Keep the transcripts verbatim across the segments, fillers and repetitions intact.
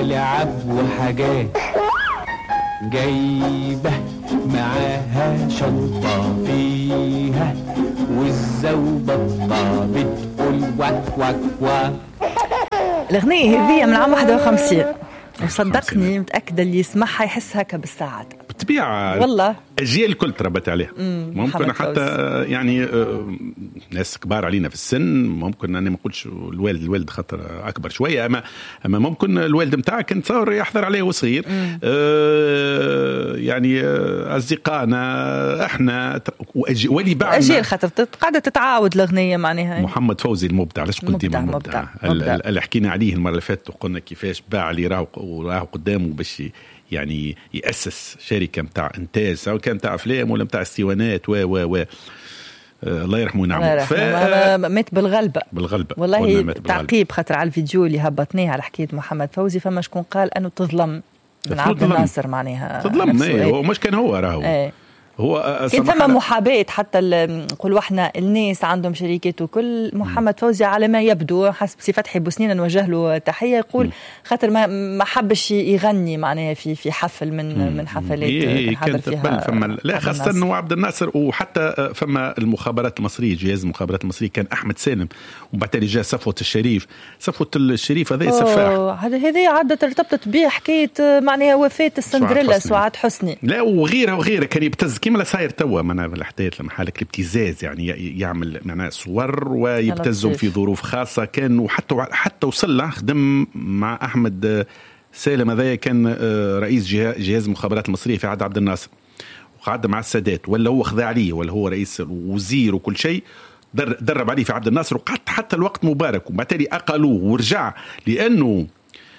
ولعب وحاجات، جايبة معاها شنطة فيها والزوبطة بتقول واك واك واك. الأغنية هذه من عام واحد وخمسين، وصدقني متأكدة اللي يسمعها يحس هكا بالساعات. بالطبيعة والله أجيال الكل تربت عليها. ممكن حتى يعني ناس كبار علينا في السن، ممكن أنا ما أقولش الوالد الوالد خاطر أكبر شوية، أما أما ممكن الوالد متاعك كان تصور يحضر عليه وصغير. آه يعني أصدقائنا إحنا ولي بعد أجيال خاطر قاعدة تتعاود الأغنية معناها. محمد فوزي المبدع، علاش قلت ديما المبدع؟ اللي حكينا عليه المرة اللي فاتت وقلنا كيفاش باع اللي راهو وراه قدامه باش يعني يأسس شركة متاع إنتاج، سواء كان متاع أفلام ولا متاع استيوانات و و و الله يرحمه ونعمه. ف... مات بالغلبة بالغلبة والله. تعقيب خاطر على الفيديو اللي هبطناه على حكاية محمد فوزي، فما شكون قال أنه تظلم من عبد الناصر معناها تظلم. ايه هو مش كان هو راهو ايه. هو كان ثم محاباة حتى نقولوا احنا الناس عندهم شركات وكل. محمد فوزي على ما يبدو حسب سي فتحي بوسنين نوجه له تحية، يقول خاطر ما ما حبش يغني معناها في في حفل من مم. من حفلات إيه كان فيها فما لا خاصة انه عبد الناصر، وحتى فما المخابرات المصرية، جهاز المخابرات المصرية كان احمد سالم، وبعد جاء صفوة الشريف. صفوة الشريف هذا سفاح، هذه عادة ارتبطت به حكاية معناها وفاة السندريلا سعاد حسني. لا وغيرها وغيرها كان يبتز كيما لا صاير توا معناها الحدث لما حالك الابتزاز، يعني يعمل معناها صور ويبتزهم في ظروف خاصة. كان وحتى حتى وصل له خدم مع أحمد سالم، هذا كان رئيس جهاز المخابرات المصرية في عهد عبد الناصر، وقعد مع السادات، ولا هو خذا عليه ولا هو رئيس وزير وكل شيء، درب عليه في عبد الناصر، وقعد حتى الوقت مبارك، وبالتالي أقلوه ورجع لأنه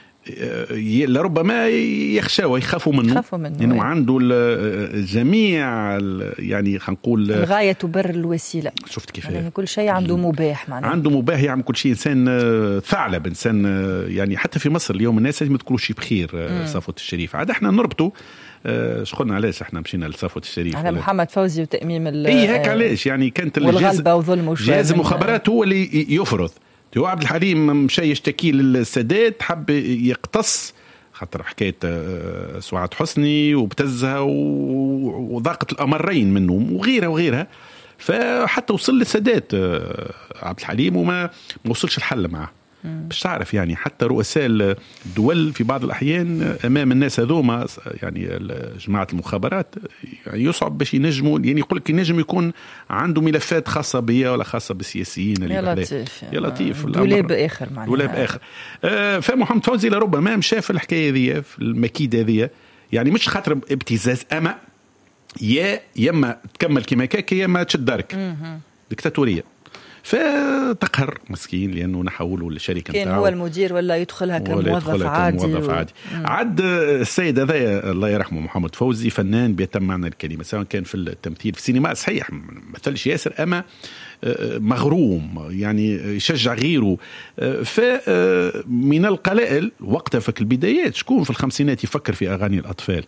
لربما يخشوا يخافوا منه، يخافوا منه لأنه عنده الجميع يعني خلينا نقول الغاية تبرر الوسيلة. شفت كيف يعني كل شيء عنده مباح معناه. عنده مباح يعمل كل شيء. إنسان ثعلب، إنسان يعني حتى في مصر اليوم الناس لازم تقولوا شيء بخير. صفوة الشريف عاد احنا نربطه شخلنا علاش احنا مشينا لصفوة الشريف على محمد فوزي وتأميم ال اي هيك علاش يعني كانت والغلبة وظلم جهاز المخابرات هو اللي يفرض. تو عبد الحليم مشى يشتكي للسادات، حب يقتص خاطر حكاية سعاد حسني وبتزها وضاقت الأمرين منهم وغيرها وغيرها، فحتى وصل للسادات عبد الحليم وما وصلش الحل معه. باش تعرف يعني حتى رؤساء الدول في بعض الأحيان أمام الناس هذوما يعني جماعة المخابرات يعني يصعب باش ينجموا، يعني يقول لك ينجم يكون عنده ملفات خاصة بيا ولا خاصة بالسياسيين اللي يا لطيف يا لطيف دولاب آخر معناها دولاب آخر. آه فمحمد فوزي لربما مشى في الحكاية ذي في المكيدة ذي، يعني مش خاطر ابتزاز، أما يا يما تكمل كما كاك يما تشد دارك ديكتاتورية، فتقهر مسكين لأنه نحوله للشركة كان هو المدير ولا يدخلها كموظف عادي, كموظف عادي. و... عد السيد هذا الله يرحمه محمد فوزي فنان بيتم معنى الكلمة، سواء كان في التمثيل في السينما صحيح مثلش ياسر، أما مغروم يعني يشجع غيره. فمن القلائل وقتها في البدايات شكون في الخمسينات يفكر في أغاني الأطفال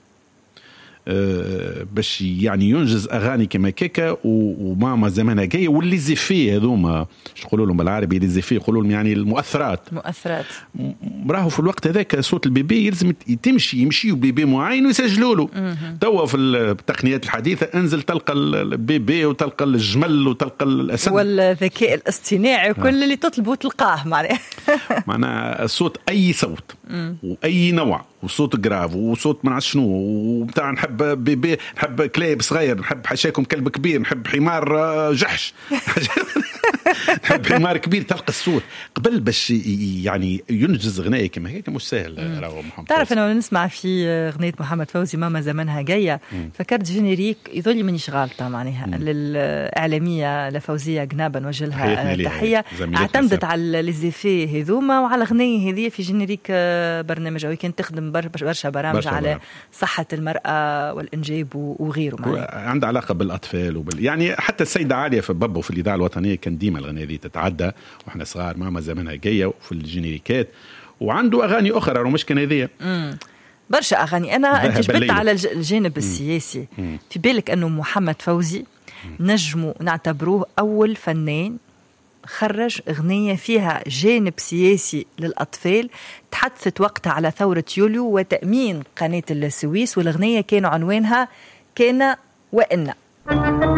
باش يعني ينجز اغاني كما كيكا وماما زمانها جايه، واللي زفيه هذوما ايش يقولوا لهم بالعربي، اللي زفيه يقولوا لهم يعني المؤثرات مؤثرات. راهو في الوقت هذاك صوت البيبي يلزم تمشي يمشيوا بيبي معين ويسجلوا له. توا في التقنيات الحديثه انزل تلقى البيبي وتلقى الجمل وتلقى الاسد والذكاء الاصطناعي وكل اللي تطلبه تلقاه معناها معناها صوت اي صوت واي نوع، وصوت جراف وصوت من شنو وبتاع، نحب بيبي نحب كلاب صغير، نحب حشاكم كلب كبير، نحب حمار جحش نحب حمار كبير، تلقى الصوت قبل باش يعني ينجز غناية كما هيك مش سهل. راهو محمد تعرف أنا نسمع في غنية محمد فوزي ماما زمانها جاية فكرت جينيريك يظل من غالطة معناها للإعلامية لفوزية جنابا نوجه لها تحية، اعتمدت على الزيفي هذوما وعلى غنية هذه في جينيريك برنامج أو كان تخدم برشا برامج على برامج. صحة المرأة والإنجاب وغيره عنده علاقة بالأطفال وبال... يعني حتى السيدة عالية في بابو في الإذاعة الوطنية كان ديما الأغنية دي تتعدى وإحنا صغار ماما زمانها جاية وفي الجينيريكات، وعنده أغاني أخرى ومش كان هذية برشا أغاني. أنا أنت جبت على الجانب السياسي مم. في بالك أنه محمد فوزي نجمه نعتبروه أول فنان خرج أغنية فيها جانب سياسي للأطفال، تحدثت وقتها على ثورة يوليو وتأمين قناة السويس، والأغنية كان عنوانها كان وإن.